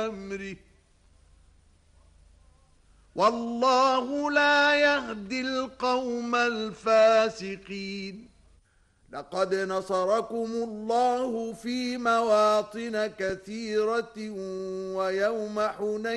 بأمره والله لا يهدي القوم الفاسقين لقد نصركم الله في مواطن كثيرة ويوم حنين